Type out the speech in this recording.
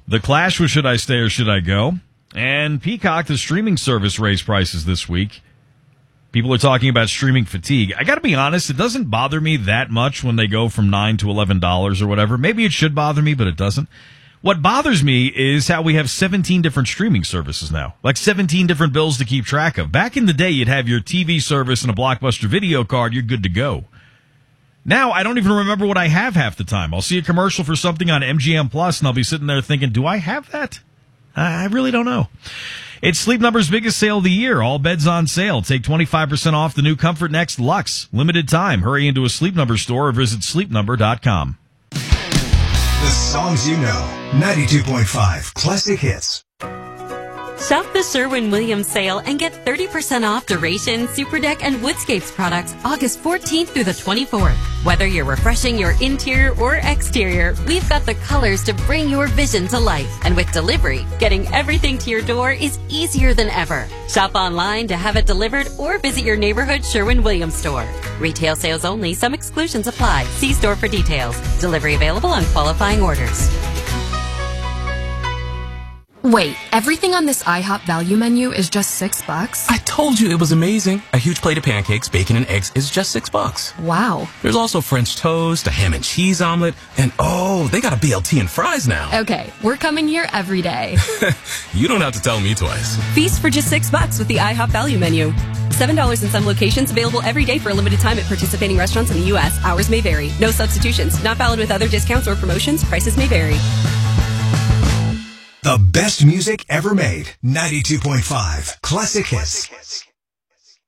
The Clash with Should I Stay or Should I Go? And Peacock, the streaming service, raised prices this week. People are talking about streaming fatigue. I got to be honest, it doesn't bother me that much when they go from $9 to $11 or whatever. Maybe it should bother me, but it doesn't. What bothers me is how we have 17 different streaming services now. Like 17 different bills to keep track of. Back in the day, you'd have your TV service and a Blockbuster video card. You're good to go. Now, I don't even remember what I have half the time. I'll see a commercial for something on MGM Plus, and I'll be sitting there thinking, do I have that? I really don't know. It's Sleep Number's biggest sale of the year. All beds on sale. Take 25% off the new Comfort Next Luxe. Limited time. Hurry into a Sleep Number store or visit sleepnumber.com. The songs you know. 92.5 Classic Hits. Shop the Sherwin-Williams sale and get 30% off Duration, Superdeck, and Woodscapes products August 14th through the 24th. Whether you're refreshing your interior or exterior, we've got the colors to bring your vision to life. And with delivery, getting everything to your door is easier than ever. Shop online to have it delivered or visit your neighborhood Sherwin-Williams store. Retail sales only. Some exclusions apply. See store for details. Delivery available on qualifying orders. Wait, everything on this IHOP value menu is just $6? I told you it was amazing. A huge plate of pancakes, bacon, and eggs is just $6. Wow. There's also French toast, a ham and cheese omelet, and they got a BLT and fries now. Okay, we're coming here every day. You don't have to tell me twice. Feast for just $6 with the IHOP value menu. $7 in some locations, available every day for a limited time at participating restaurants in the U.S. Hours may vary. No substitutions. Not valid with other discounts or promotions. Prices may vary. The best music ever made. 92.5 Classic Hits.